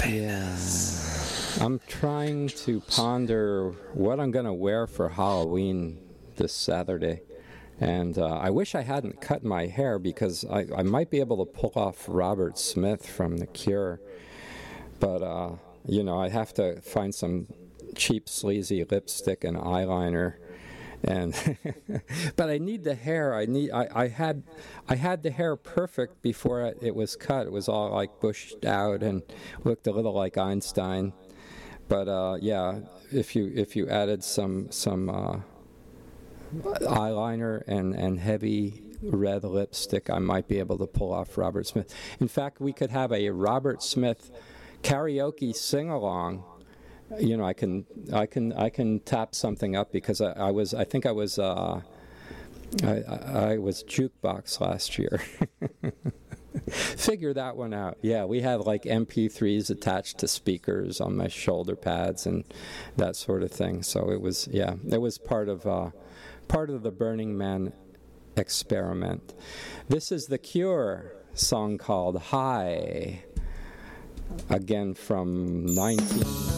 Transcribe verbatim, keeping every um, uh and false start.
Yeah. I'm trying to ponder what I'm going to wear for Halloween this Saturday. And uh, I wish I hadn't cut my hair because I, I might be able to pull off Robert Smith from The Cure. But, uh, you know, I have to find some cheap, sleazy lipstick and eyeliner. And but I need the hair. I need. I, I had, I had the hair perfect before it, it was cut. It was all like bushed out and looked a little like Einstein. But uh, yeah, if you if you added some some uh, eyeliner and and heavy red lipstick, I might be able to pull off Robert Smith. In fact, we could have a Robert Smith karaoke sing-along. You know, I can, I can, I can tap something up because I, I was, I think I was, uh, I, I was jukebox last year. Figure that one out. Yeah, we had like M P threes attached to speakers on my shoulder pads and that sort of thing. So it was, yeah, it was part of, uh, part of the Burning Man experiment. This is The Cure, song called High, again from nineteen.